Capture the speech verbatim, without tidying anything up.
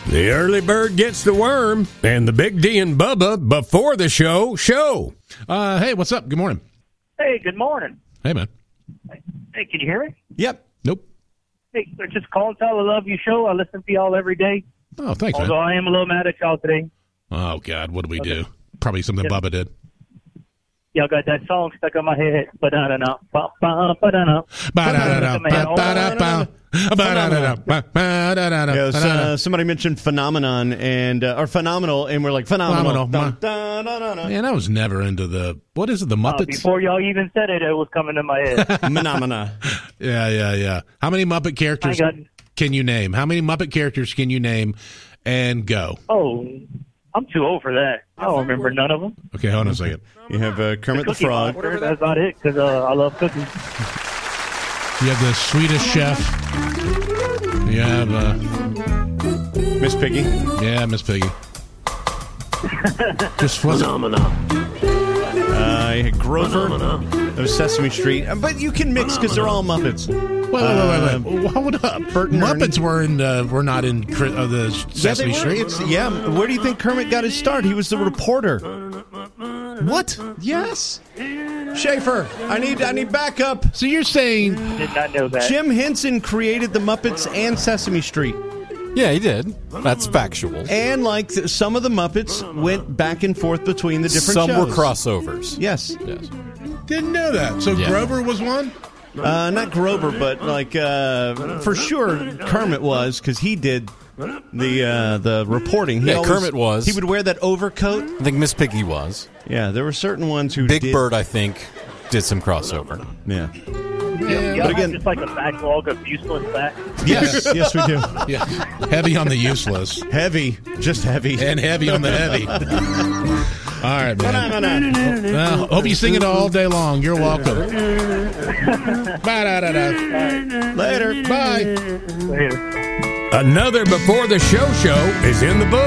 The early bird gets the worm, and the Big D and Bubba before the show show. Uh, hey, what's up? Good morning. Hey, good morning. Hey, man. Hey, can you hear me? Yep. Nope. Hey, I just calling to tell I love your show. I listen to y'all every day. Oh, thanks, Although man. I am a little mad at y'all today. Oh, God, what did we Okay. do? Probably something Yeah. Bubba did. Y'all got that song stuck on my head. Ba-da-da-da, ba-ba, ba-da-da. Ba-da-da-da, ba-da-da-da, ba-da-da-da, ba-da-da-da. Yeah, so, uh, somebody mentioned phenomenon and uh, or phenomenal, and we're like phenomenal. Phenomenal. Dun, dun, dun, dun, dun. Man, I was never into the, what is it, the Uh, Muppets? before y'all even said it, it was coming to my head. Phenomena. Yeah, yeah, yeah. How many Muppet characters I got- can you name? How many Muppet characters can you name and go? Oh, I'm too old for that. I don't remember none of them. Okay, hold on a second. You have uh, Kermit the Cookie Frog. Monster, that's about it, because uh, I love cookies. You have the Swedish Chef. You have, uh, Miss Piggy. yeah, Miss Piggy. Just wasn't. Uh, you had Grover of Sesame Street. Uh, But you can mix because they're all Muppets. Wait, wait, wait, wait, wait. Hold up. Bert and Ernie. Muppets were in. Uh, were not in Cri- uh, the Yeah, they Sesame were. Street. It's, yeah, where do you think Kermit got his start? He was the reporter. What? Yes. Schaefer, I need I need backup. So you're saying? Did not know that. Jim Henson created the Muppets and Sesame Street. Yeah, he did. That's factual. And like th- some of the Muppets went back and forth between the different Some shows. were crossovers. Yes. Yes. Didn't know that. So Yeah. Grover was one. Uh, not Grover, but like uh, for sure Kermit was because he did the uh, the reporting. He Yeah, always- Kermit was. He would wear that overcoat. I think Miss Piggy was. Yeah, there were certain ones who Big did. Bird, I think, did some crossover. Yeah. Y'all But again- have just like a backlog of useless facts. Yes, yes, we do. Yeah, heavy on the useless Heavy, just heavy. and heavy on the heavy. All right, man. Ba-da-da-da. Well, hope you sing it all day long. You're welcome. Ba-da-da-da. Later. Bye. Later. Another before the show show is in the book.